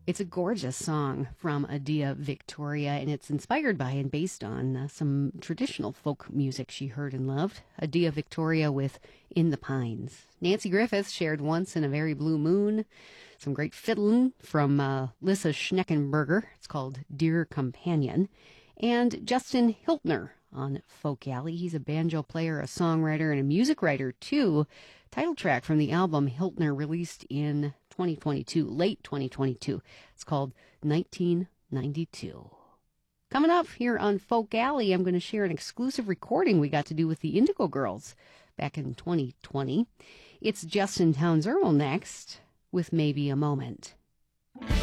It's a gorgeous song from Adia Victoria, and it's inspired by and based on some traditional folk music she heard and loved. Adia Victoria with In the Pines. Nancy Griffith shared Once in a Very Blue Moon. Some great fiddling from Lissa Schneckenberger. It's called Dear Companion. And Justin Hiltner on Folk Alley. He's a banjo player, a songwriter, and a music writer, too. Title track from the album Hiltner released in 2022, late 2022. It's called 1992. Coming up here on Folk Alley, I'm going to share an exclusive recording we got to do with the Indigo Girls back in 2020. It's Justin Townes Earl next with Maybe a Moment.